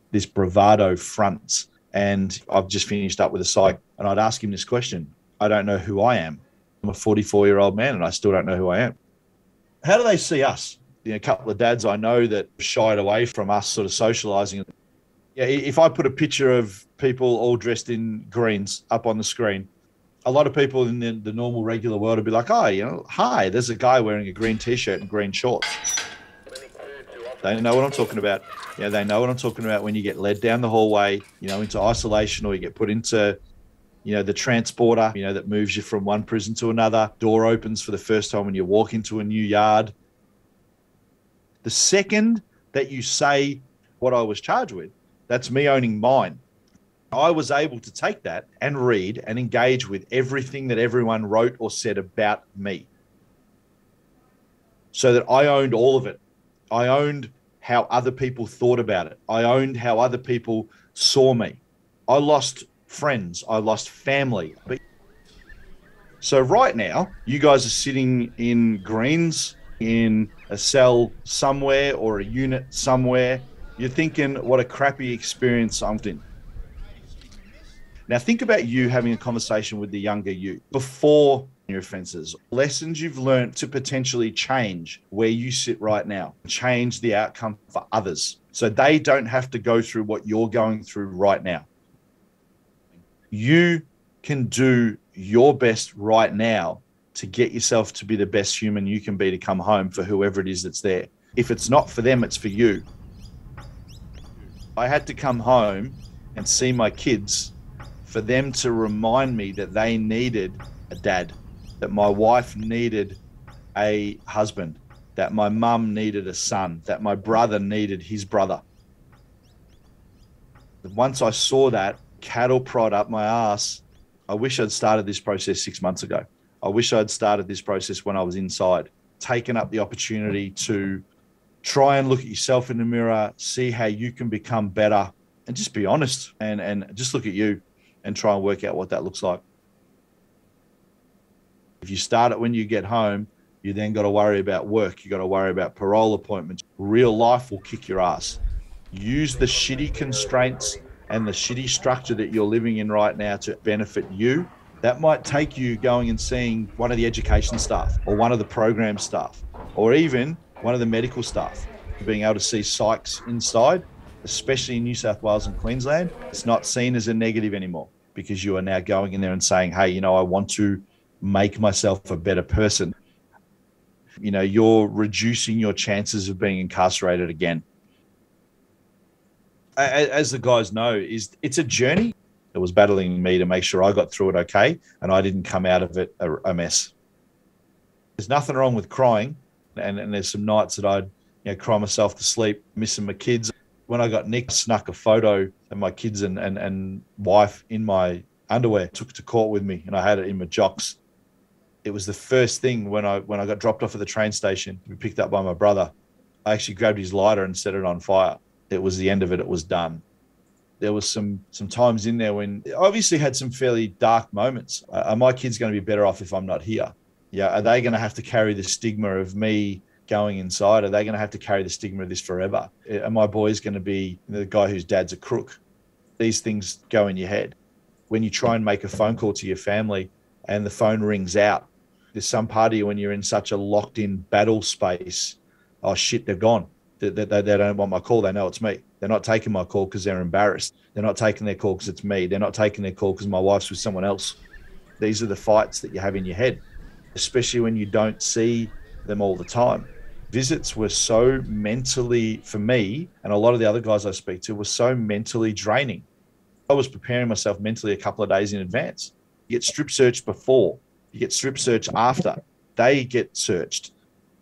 this bravado front. And I've just finished up with a psych, and I'd ask him this question. I don't know who I am. I'm a 44-year-old man and I still don't know who I am. How do they see us? A couple of dads I know that shied away from us sort of socializing. Yeah, if I put a picture of people all dressed in greens up on the screen, a lot of people in the normal regular world would be like, oh, hi, there's a guy wearing a green t-shirt and green shorts. They know what I'm talking about. Yeah, they know what I'm talking about when you get led down the hallway, into isolation, or you get put into, the transporter, that moves you from one prison to another. Door opens for the first time when you walk into a new yard. The second that you say what I was charged with, that's me owning mine. I was able to take that and read and engage with everything that everyone wrote or said about me, so that I owned all of it. I owned how other people thought about it. I owned how other people saw me. I lost friends. I lost family. So right now, you guys are sitting in greens in a cell somewhere or a unit somewhere. You're thinking, what a crappy experience I'm in. Now think about you having a conversation with the younger you before your offenses, lessons you've learned to potentially change where you sit right now, change the outcome for others so they don't have to go through what you're going through right now. You can do your best right now to get yourself to be the best human you can be to come home for whoever it is that's there. If it's not for them, it's for you. I had to come home and see my kids for them to remind me that they needed a dad, that my wife needed a husband, that my mum needed a son, that my brother needed his brother. Once I saw that cattle prod up my ass, I wish I'd started this process 6 months ago. I wish I'd started this process when I was inside, taken up the opportunity to try and look at yourself in the mirror, see how you can become better, and just be honest and just look at you and try and work out what that looks like. If you start it when you get home, you then got to worry about work. You got to worry about parole appointments. Real life will kick your ass. Use the shitty constraints and the shitty structure that you're living in right now to benefit you. That might take you going and seeing one of the education staff or one of the program staff or even one of the medical staff. Being able to see psychs inside, especially in New South Wales and Queensland, it's not seen as a negative anymore because you are now going in there and saying, hey, I want to make myself a better person. You're reducing your chances of being incarcerated again. As the guys know, it's a journey. It was battling me to make sure I got through it okay and I didn't come out of it a mess. There's nothing wrong with crying, and there's some nights that I'd cry myself to sleep, missing my kids. When I got nicked, I snuck a photo of my kids and wife in my underwear, took it to court with me, and I had it in my jocks. It was the first thing when I got dropped off at the train station to be picked up by my brother. I actually grabbed his lighter and set it on fire. It was the end of it. It was done. There was some times in there when I obviously had some fairly dark moments. Are my kids going to be better off if I'm not here? Yeah. Are they going to have to carry the stigma of me going inside? Are they going to have to carry the stigma of this forever? Are my boys going to be the guy whose dad's a crook? These things go in your head. When you try and make a phone call to your family and the phone rings out, there's some part of you when you're in such a locked in battle space. Oh shit, they're gone. They don't want my call. They know it's me. They're not taking my call because they're embarrassed. They're not taking their call because it's me. They're not taking their call because my wife's with someone else. These are the fights that you have in your head, especially when you don't see them all the time. Visits were so mentally, for me, and a lot of the other guys I speak to, were so mentally draining. I was preparing myself mentally a couple of days in advance. You get strip searched before. You get strip searched after. They get searched.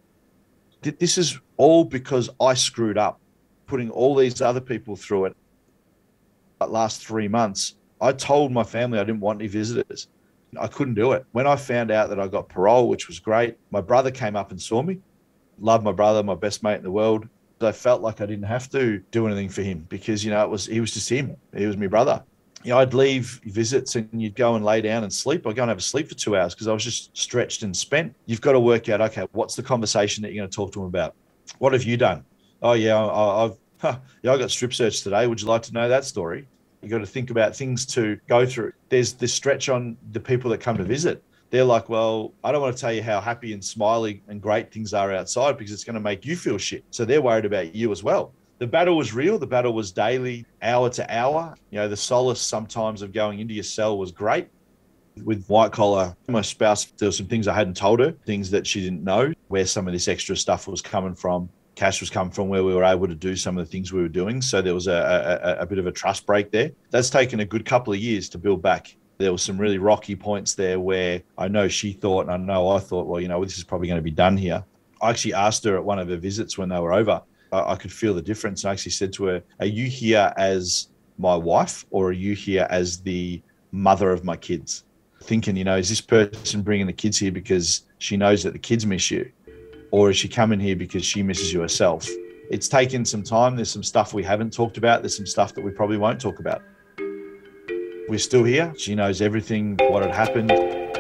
This is all because I screwed up, putting all these other people through it. That last 3 months, I told my family I didn't want any visitors. I couldn't do it. When I found out that I got parole, which was great, my brother came up and saw me. Love my brother, my best mate in the world. I felt like I didn't have to do anything for him because, he was just him. He was my brother. I'd leave visits and you'd go and lay down and sleep. I'd go and have a sleep for 2 hours because I was just stretched and spent. You've got to work out, okay, what's the conversation that you're going to talk to him about? What have you done? Oh, yeah, Huh, yeah, I got strip searched today. Would you like to know that story? You got to think about things to go through. There's this stretch on the people that come to visit. They're like, well, I don't want to tell you how happy and smiley and great things are outside because it's going to make you feel shit. So they're worried about you as well. The battle was real. The battle was daily, hour to hour. You know, the solace sometimes of going into your cell was great. With white collar, my spouse, there were some things I hadn't told her, things that she didn't know, where some of this extra stuff was coming from. Cash was coming from, where we were able to do some of the things we were doing. So there was a bit of a trust break there. That's taken a good couple of years to build back. There were some really rocky points there where I know she thought, and I know I thought, well, you know, this is probably going to be done here. I actually asked her at one of her visits when they were over, I could feel the difference. I actually said to her, are you here as my wife or are you here as the mother of my kids? Thinking, you know, is this person bringing the kids here because she knows that the kids miss you? Or is she coming here because she misses you herself? It's taken some time. There's some stuff we haven't talked about. There's some stuff that we probably won't talk about. We're still here. She knows everything, what had happened.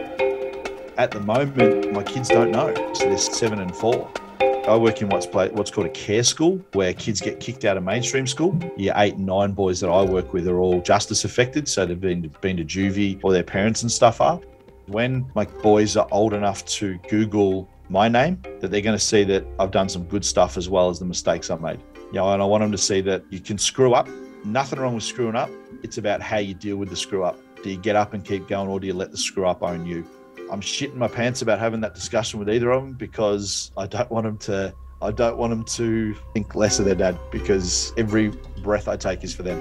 At the moment, my kids don't know. So they're 7 and 4. I work in what's called a care school, where kids get kicked out of mainstream school. Year 8 and 9 boys that I work with are all justice affected. So they've been to juvie, or their parents and stuff are. When my boys are old enough to Google my name, that they're going to see that I've done some good stuff as well as the mistakes I've made. You know, and I want them to see that you can screw up. Nothing wrong with screwing up. It's about how you deal with the screw up. Do you get up and keep going, or do you let the screw up own you? I'm shitting my pants about having that discussion with either of them because I don't want them to think less of their dad, because every breath I take is for them.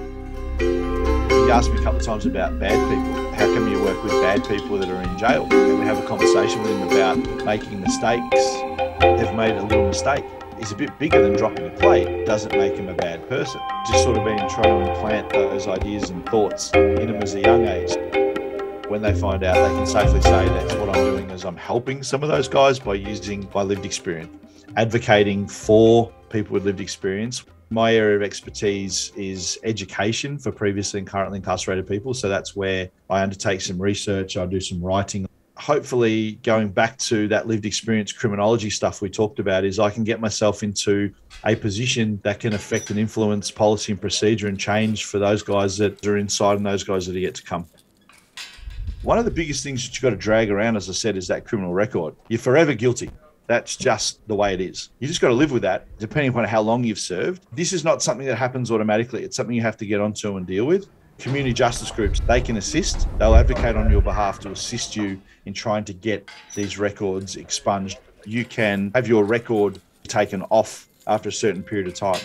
He asked me a couple of times about bad people. How come you work with bad people that are in jail? And we have a conversation with him about making mistakes. They've made a little mistake. He's a bit bigger than dropping a plate. Doesn't make him a bad person. Just sort of been trying to implant those ideas and thoughts in them as a young age. When they find out, they can safely say that's what I'm doing, is I'm helping some of those guys by using my lived experience, advocating for people with lived experience. My area of expertise is education for previously and currently incarcerated people. So that's where I undertake some research. I do some writing. Hopefully, going back to that lived experience criminology stuff we talked about, is I can get myself into a position that can affect and influence policy and procedure and change for those guys that are inside and those guys that are yet to come. One of the biggest things that you've got to drag around, as I said, is that criminal record. You're forever guilty. That's just the way it is. You just got to live with that, depending upon how long you've served. This is not something that happens automatically. It's something you have to get onto and deal with. Community justice groups, they can assist. They'll advocate on your behalf to assist you in trying to get these records expunged. You can have your record taken off after a certain period of time.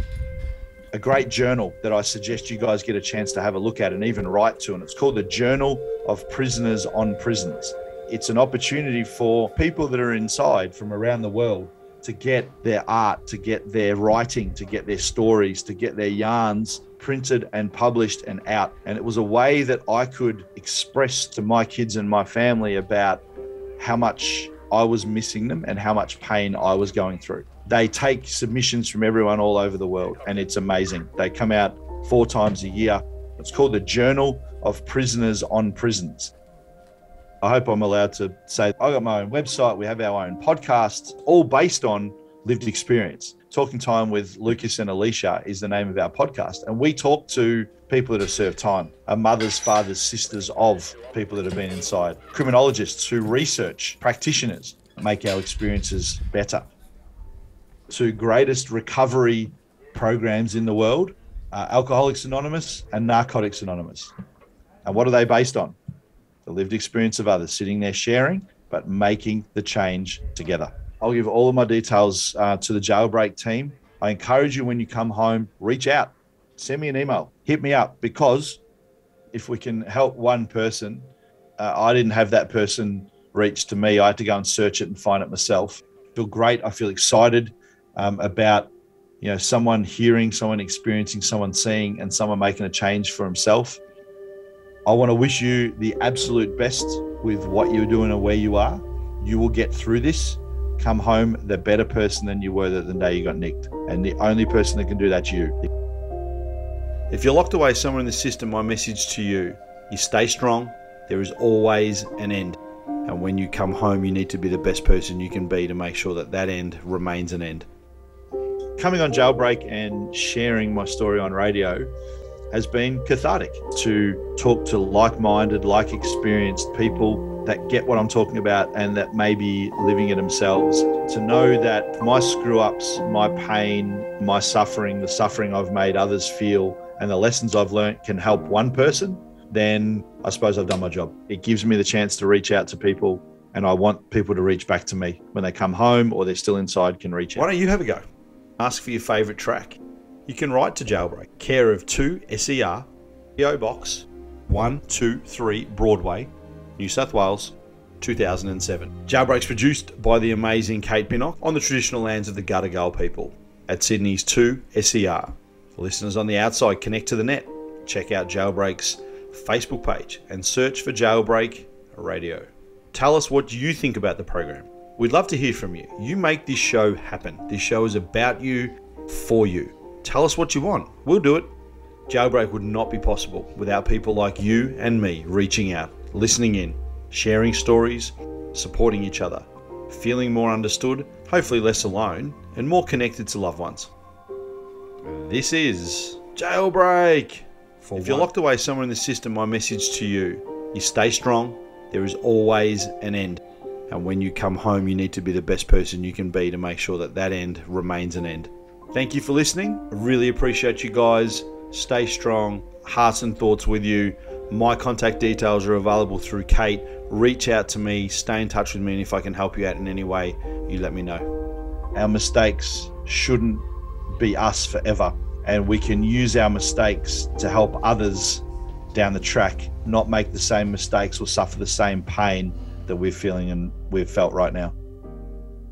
A great journal that I suggest you guys get a chance to have a look at and even write to, and it's called the Journal of Prisoners on Prisons. It's an opportunity for people that are inside from around the world to get their art, to get their writing, to get their stories, to get their yarns printed and published and out. And it was a way that I could express to my kids and my family about how much I was missing them and how much pain I was going through. They take submissions from everyone all over the world, and it's amazing. They come out 4 times a year. It's called the Journal of Prisoners on Prisons. I hope I'm allowed to say I got my own website. We have our own podcasts, all based on lived experience. Talking Time with Lucas and Alicia is the name of our podcast. And we talk to people that have served time, mothers, fathers, sisters of people that have been inside, criminologists who research, practitioners, make our experiences better. To greatest recovery programs in the world, Alcoholics Anonymous and Narcotics Anonymous. And what are they based on? The lived experience of others, sitting there sharing, but making the change together. I'll give all of my details to the Jailbreak team. I encourage you, when you come home, reach out, send me an email, hit me up, because if we can help one person, I didn't have that person reach to me. I had to go and search it and find it myself. I feel great. I feel excited about, you know, someone hearing, someone experiencing, someone seeing, and someone making a change for himself. I want to wish you the absolute best with what you're doing and where you are. You will get through this. Come home the better person than you were the day you got nicked. And the only person that can do that's you. If you're locked away somewhere in the system, my message to you is stay strong. There is always an end. And when you come home, you need to be the best person you can be to make sure that that end remains an end. Coming on Jailbreak and sharing my story on radio has been cathartic. To talk to like-minded, like-experienced people that get what I'm talking about and that may be living it themselves. To know that my screw-ups, my pain, my suffering, the suffering I've made others feel, and the lessons I've learned can help one person, then I suppose I've done my job. It gives me the chance to reach out to people, and I want people to reach back to me when they come home or they're still inside, can reach out. Why don't you have a go? Ask for your favourite track. You can write to Jailbreak, care of 2 SER, PO Box 123 Broadway, New South Wales, 2007. Jailbreak's produced by the amazing Kate Pinnock on the traditional lands of the Gadigal people at Sydney's 2 SER. For listeners on the outside, connect to the net. Check out Jailbreak's Facebook page and search for Jailbreak Radio. Tell us what you think about the program. We'd love to hear from you. You make this show happen. This show is about you, for you. Tell us what you want. We'll do it. Jailbreak would not be possible without people like you and me reaching out, listening in, sharing stories, supporting each other, feeling more understood, hopefully less alone, and more connected to loved ones. This is Jailbreak. If you're locked away somewhere in the system, my message to you, you stay strong. There is always an end. And when you come home, you need to be the best person you can be to make sure that that end remains an end. Thank you for listening. I really appreciate you guys. Stay strong. Hearts and thoughts with you. My contact details are available through Kate. Reach out to me. Stay in touch with me. And if I can help you out in any way, you let me know. Our mistakes shouldn't be us forever. And we can use our mistakes to help others down the track, not make the same mistakes or suffer the same pain that we're feeling and we've felt right now.